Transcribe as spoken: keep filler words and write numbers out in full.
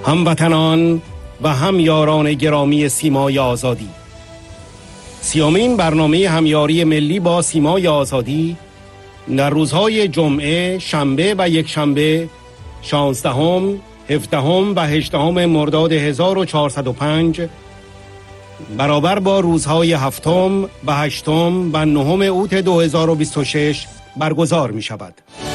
هموطنان و هم یاران گرامی سیمای آزادی، سیامین برنامه همیاری ملی با سیمای آزادی در روزهای جمعه، شنبه و یک شنبه شانزدهم، هفدهم و هجدهم مرداد هزار و چهارصد و پنج برابر با روزهای هفتم و هشتم و نهم اوت دو هزار و بیست و شش برگزار می شود.